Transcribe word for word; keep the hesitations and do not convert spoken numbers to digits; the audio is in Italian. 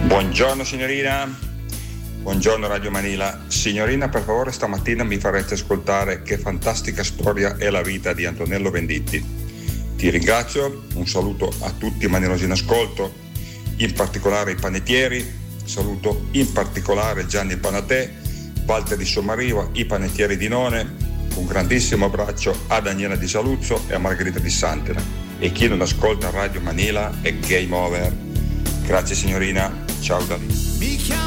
Buongiorno signorina, buongiorno Radio Manila. Signorina, per favore stamattina mi farete ascoltare Che fantastica storia è la vita di Antonello Venditti. Ti ringrazio, un saluto a tutti i manilosi in ascolto, in particolare i panettieri, saluto in particolare Gianni Panatè, Walter di Sommariva, i panettieri di None, un grandissimo abbraccio a Daniela di Saluzzo e a Margherita di Santena. E chi non ascolta Radio Manila è game over. Grazie signorina, ciao da lì.